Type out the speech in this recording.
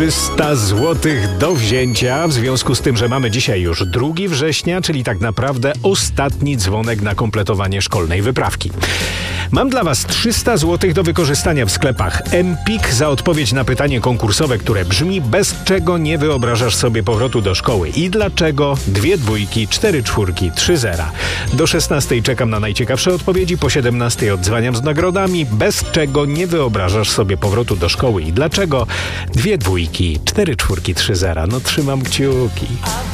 300 złotych do wzięcia, w związku z tym, że mamy dzisiaj już 2 września, czyli tak naprawdę ostatni dzwonek na kompletowanie szkolnej wyprawki. Mam dla Was 300 złotych do wykorzystania w sklepach Empik za odpowiedź na pytanie konkursowe, które brzmi: bez czego nie wyobrażasz sobie powrotu do szkoły i dlaczego? 2 dwójki, 4 czwórki, 3 zera. Do 16 czekam na najciekawsze odpowiedzi, po 17 odzwaniam z nagrodami. Bez czego nie wyobrażasz sobie powrotu do szkoły i dlaczego? 2 dwójki, 4 czwórki, 3 zera. No trzymam kciuki.